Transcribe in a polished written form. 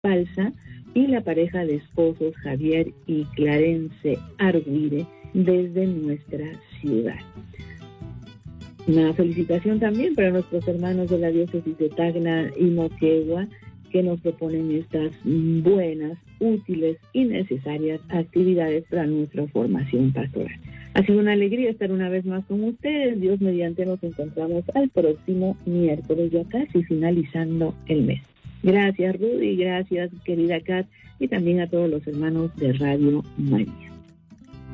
Balsa y la pareja de esposos Javier y Clarence Arguire desde nuestra ciudad. Una felicitación también para nuestros hermanos de la diócesis de Tacna y Moquegua, que nos proponen estas buenas, útiles y necesarias actividades para nuestra formación pastoral. Ha sido una alegría estar una vez más con ustedes. Dios mediante, nos encontramos al próximo miércoles, ya casi finalizando el mes. Gracias, Rudy, gracias, querida Kat, y también a todos los hermanos de Radio María.